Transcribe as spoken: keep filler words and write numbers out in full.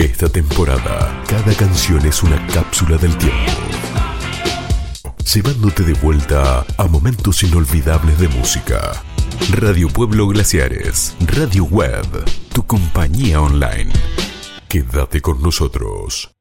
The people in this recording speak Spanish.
Esta temporada, cada canción es una cápsula del tiempo, llevándote de vuelta a momentos inolvidables de música. Radio Pueblo Glaciares, Radio Web, tu compañía online. Quédate con nosotros.